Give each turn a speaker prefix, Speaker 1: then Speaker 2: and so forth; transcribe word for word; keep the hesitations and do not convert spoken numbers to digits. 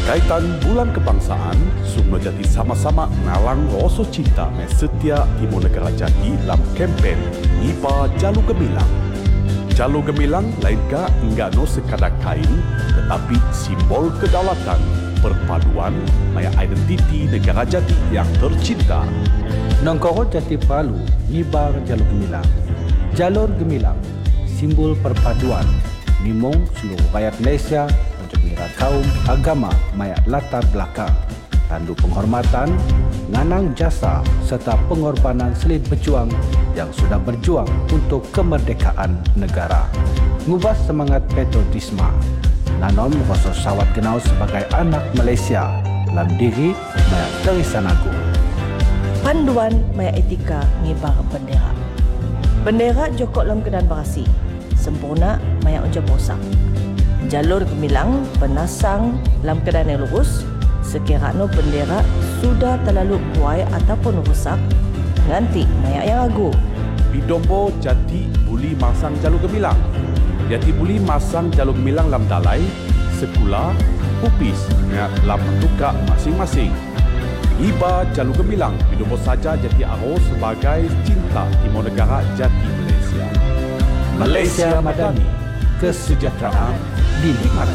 Speaker 1: Kaitan bulan kebangsaan, semua jadi sama-sama ngalang rasa cinta me setia Timur Negara Jati dalam kempen Iba Jalu Gemilang. Jalu Gemilang lain ka enggak no sekadar kain, tetapi simbol kedaulatan, perpaduan, maya identiti negara Jati yang tercinta.
Speaker 2: Nongkoro Jati Palu, ngibar Jalur Gemilang. Jalur Gemilang, simbol perpaduan, nimong seluruh rakyat Malaysia untuk mengira kaum, agama, maya latar belakang, tandu penghormatan, nganang jasa serta pengorbanan selit berjuang yang sudah berjuang untuk kemerdekaan negara. Ngubah semangat patriotisme, nanon rasa sawat kenal sebagai anak Malaysia, dalam diri maya Terisan Agung.
Speaker 3: Panduan maya etika ngibar bendera. Bendera jokok dalam keadaan berasi, sempurna maya ujar posak. Jalur Gemilang penasang dalam keadaan yang lurus, sekiranya bendera sudah terlalu buai ataupun rusak, nganti maya yang agu.
Speaker 1: Bidombo Jati buli masang Jalu Gemilang. Jati buli masang Jalu Gemilang dalam dalai, sekula, upis, dalam bentuk masing-masing. Iba Jalu Gemilang, Bidombo saja Jati Aro sebagai cinta Timur Negara Jati Malaysia.
Speaker 2: Malaysia Madani, kesejahteraan di mata.